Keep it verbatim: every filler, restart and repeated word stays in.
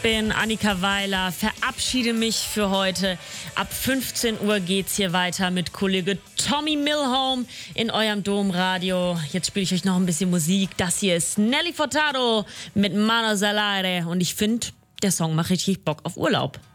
bin Annika Weiler, verabschiede mich für heute. Ab fünfzehn Uhr geht's hier weiter mit Kollege Tommy Milholm in eurem Domradio. Jetzt spiele ich euch noch ein bisschen Musik. Das hier ist Nelly Furtado mit Manos al Aire und ich finde, der Song macht richtig Bock auf Urlaub.